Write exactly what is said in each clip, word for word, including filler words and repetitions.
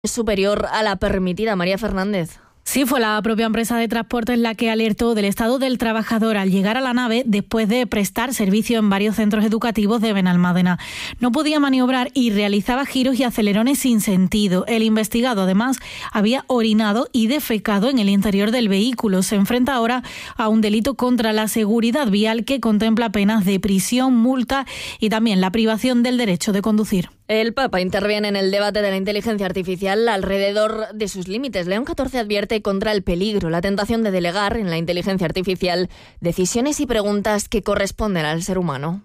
superior a la permitida. María Fernández. Sí, fue la propia empresa de transportes la que alertó del estado del trabajador al llegar a la nave después de prestar servicio en varios centros educativos de Benalmádena. No podía maniobrar y realizaba giros y acelerones sin sentido. El investigado, además, había orinado y defecado en el interior del vehículo. Se enfrenta ahora a un delito contra la seguridad vial que contempla penas de prisión, multa y también la privación del derecho de conducir. El Papa interviene en el debate de la inteligencia artificial alrededor de sus límites. León catorce advierte contra el peligro, la tentación de delegar en la inteligencia artificial decisiones y preguntas que corresponden al ser humano.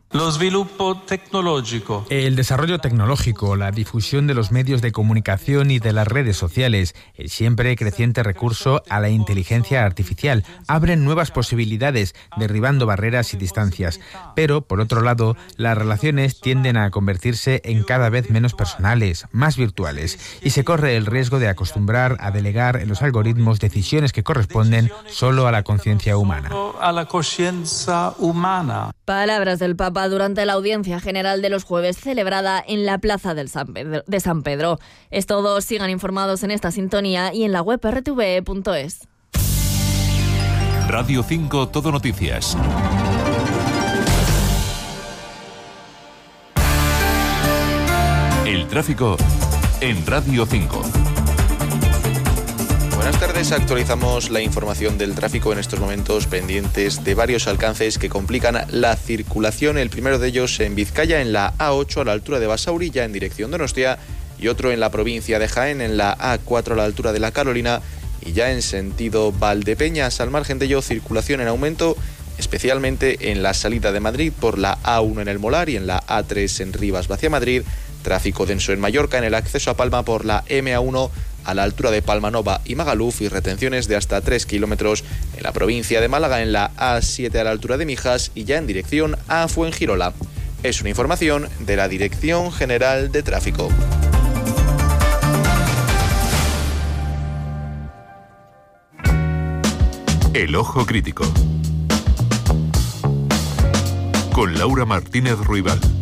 El desarrollo tecnológico, la difusión de los medios de comunicación y de las redes sociales, el siempre creciente recurso a la inteligencia artificial abren nuevas posibilidades, derribando barreras y distancias. Pero, por otro lado, las relaciones tienden a convertirse en cada vez menos personales, más virtuales, y se corre el riesgo de acostumbrar a delegar en los algoritmos decisiones que corresponden solo a la conciencia humana. Palabras del Papa durante la audiencia general de los jueves celebrada en la Plaza del San Pedro, de San Pedro. Es todo, sigan informados en esta sintonía y en la web erre te ve punto es. Radio cinco Todo Noticias. El tráfico en Radio cinco. Buenas tardes, actualizamos la información del tráfico en estos momentos pendientes de varios alcances que complican la circulación. El primero de ellos en Vizcaya, en la A ocho a la altura de Basauri, ya en dirección Donostia, y otro en la provincia de Jaén, en la A cuatro a la altura de La Carolina, y ya en sentido Valdepeñas. Al margen de ello, circulación en aumento, especialmente en la salida de Madrid por la A uno en el Molar y en la A tres en Rivas hacia Madrid. Tráfico denso en Mallorca en el acceso a Palma por la eme a uno a la altura de Palmanova y Magaluf, y retenciones de hasta tres kilómetros en la provincia de Málaga en la A siete a la altura de Mijas y ya en dirección a Fuengirola. Es una información de la Dirección General de Tráfico. El Ojo Crítico con Laura Martínez Ruibal.